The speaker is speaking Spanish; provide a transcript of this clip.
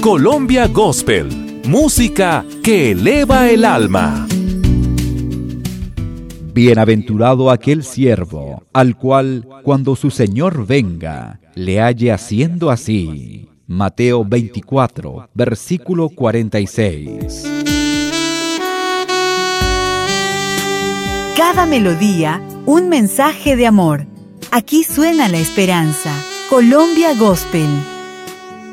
Colombia Gospel, música que eleva el alma. Bienaventurado aquel siervo, al cual, cuando su Señor venga, le halle haciendo así. Mateo 24, versículo 46. Cada melodía, un mensaje de amor. Aquí suena la esperanza. Colombia Gospel.